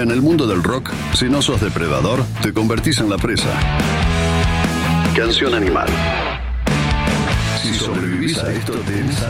En el mundo del rock, si no sos depredador, te convertís en la presa. Canción Animal. Si sobrevivís a esto, tenés